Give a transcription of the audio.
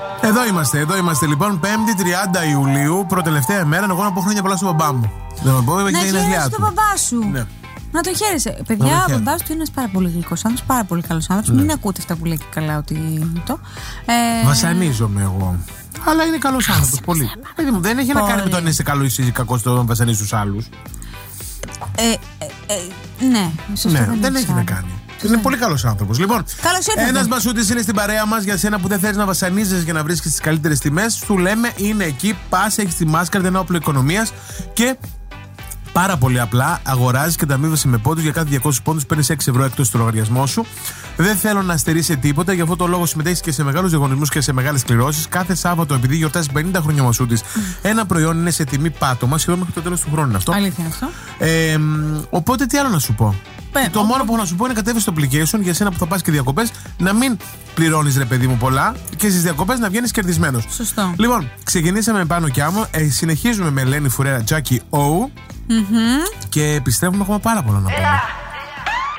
Εδώ είμαστε λοιπόν, 5η 30 Ιουλίου, προτελευταία ημέρα. Εγώ να πω χρόνια πολλά στον μπαμπά μου. Να χαίρεσαι τον μπαμπά σου. Ναι. Να το χαίρεσαι. Παιδιά, ο μπαμπάς του είναι ένας πάρα πολύ γλυκός άνθρωπος, πάρα πολύ καλός άνθρωπος. Μην ακούτε αυτά που λέει και καλά ότι το. Βασανίζομαι εγώ. Αλλά είναι καλός άνθρωπος. Πολύ. Παιδί μου, δεν έχει να κάνει με το αν είσαι καλό ή κακό στο να βασανίζει τους άλλους. Ναι, σωστά. Δεν έχει να κάνει. Είναι πολύ καλός άνθρωπος. Λοιπόν, ένας Μπασούτης είναι στην παρέα μας. Για σένα που δεν θέλεις να βασανίζεσαι για να βρίσκεις τις καλύτερες τιμές, σου λέμε είναι εκεί. Πας, έχεις τη μάσκα, δεν είναι όπλο οικονομίας και. Πάρα πολύ απλά, αγοράζεις και ανταμείβεσαι με πόντους. Για κάθε 200 πόντους παίρνεις 6 ευρώ εκτός του λογαριασμό σου. Δεν θέλω να στερήσει τίποτα, γι' αυτό το λόγο συμμετέχεις και σε μεγάλους διαγωνισμούς και σε μεγάλες κληρώσεις. Κάθε Σάββατο, επειδή γιορτάζει 50 χρόνια ο Μασούτης, ένα προϊόν είναι σε τιμή πάτωμα, σχεδόν μέχρι το τέλος του χρόνου αυτό. Αλήθεια αυτό. Οπότε τι άλλο να σου πω. Το μόνο που έχω να σου πω είναι κατέβεις στο application για σένα που θα πας και διακοπές, να μην πληρώνεις ρε παιδί μου πολλά και στις διακοπές να βγαίνεις κερδισμένος. Σωστό. Λοιπόν, ξεκινήσαμε με Πάνο και Άμμο, συνεχίζουμε με Ελένη Φουρέρα, Τζάκι Ο. Και επιστρέφουμε, έχουμε πάρα πολλά να πούμε.